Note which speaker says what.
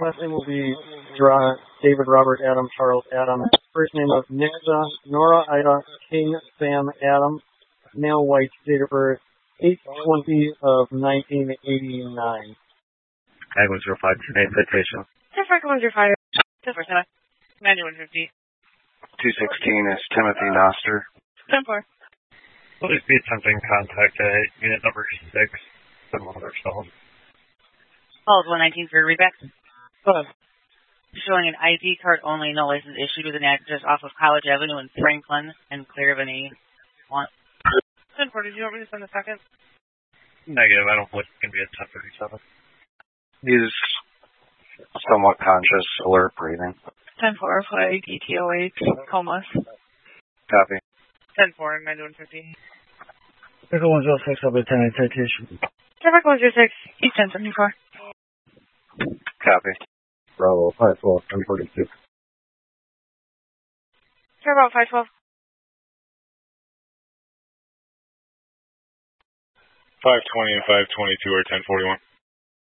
Speaker 1: Last name will be David Robert Adam Charles Adam. First name of Ninja Nora Ida King Sam Adam. Male, white, date of birth 8/20 of 1989.
Speaker 2: Ag 105, citation.
Speaker 3: 10-4-105, 10-4-7, 9150.
Speaker 4: 216 is Timothy Noster.
Speaker 3: 10-4.
Speaker 2: Please be attempting contact at unit number 6.
Speaker 3: Calls 119 for readback.
Speaker 1: Go ahead.
Speaker 3: Showing an ID card only, no license issued with an address off of College Avenue in Franklin and Clairvany.
Speaker 5: 10-4, did you want me to send a second?
Speaker 2: Negative, I don't believe it's going to be at 10:37.
Speaker 4: He's somewhat conscious, alert, breathing.
Speaker 5: 10-4, flag ETOH, homeless.
Speaker 4: Copy.
Speaker 5: 10-4, 9150.
Speaker 1: Vehicle 106, I'll be attending citation.
Speaker 5: 10-4-106, East 1074.
Speaker 4: Copy.
Speaker 6: Bravo, 512, 1042.
Speaker 5: Bravo, 512.
Speaker 7: 520 and 522 are 1041.